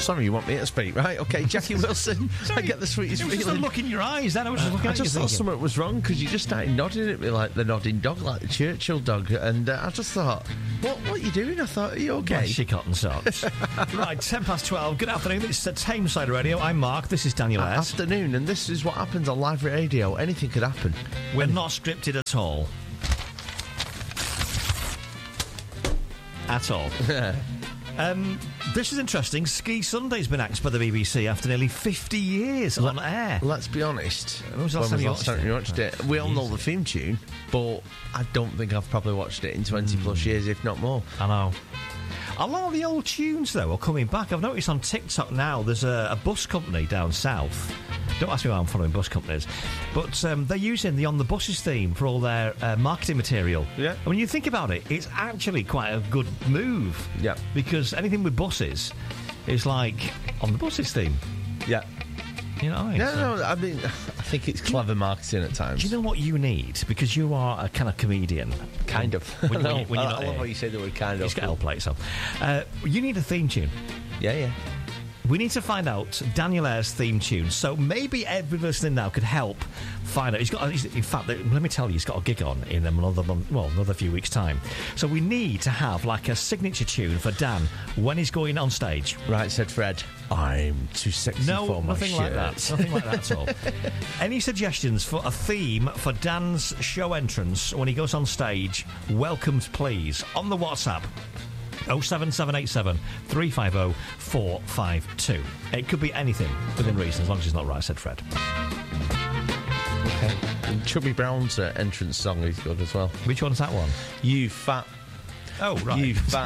Sorry, you want me to speak, right? Okay, Jackie Wilson. I get the sweetest It was just a feeling. look in your eyes. Then I was just looking I at you just thought thinking, something was wrong because you just started nodding at me like the nodding dog, like the Churchill dog, and I just thought, what are you doing? I thought, are you okay? Bless your cotton socks. Right, 12:10. Good afternoon. It's Tameside Radio. I'm Mark. This is Daniel S. Afternoon, and this is what happens on live radio. Anything could happen. We're not scripted at all. At all. This is interesting. Ski Sunday's been axed by the BBC after nearly 50 years on air. Let's be honest. When was the last time you watched it? We all know the theme tune, but I don't think I've probably watched it in 20 plus years, if not more. I know. A lot of the old tunes, though, are coming back. I've noticed on TikTok now there's a bus company down south. Don't ask me why I'm following bus companies. But they're using the On the Buses theme for all their marketing material. Yeah. And when you think about it, it's actually quite a good move. Yeah. Because anything with buses is like On the Buses theme. Yeah. You know what I mean? No, I mean, I think it's clever marketing at times. Do you know what you need? Because you are a kind of comedian. Kind of. When you're I not love how you say the word kind of. He's got L plates on. You need a theme tune. Yeah. We need to find out Daniel Ayre's theme tune. So maybe every listening now could help find out. In fact, let me tell you, he's got a gig on in another few weeks' time. So we need to have like a signature tune for Dan when he's going on stage. Right, said Fred. I'm too sexy for my nothing shirt. like that. Nothing like that at all. Any suggestions for a theme for Dan's show entrance when he goes on stage? Welcomed, please, on the WhatsApp. 07787 350 452. It could be anything within reason, as long as it's not right, said Fred. Okay. And Chubby Brown's entrance song is good as well. Which one's that one? You fat. Oh, right. You fat.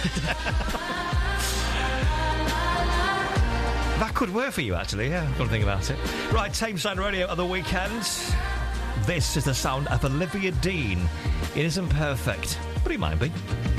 That could work for you, actually, yeah. Got to think about it. Right, Tameside Radio at the weekend. This is the sound of Olivia Dean. It isn't perfect, but it might be.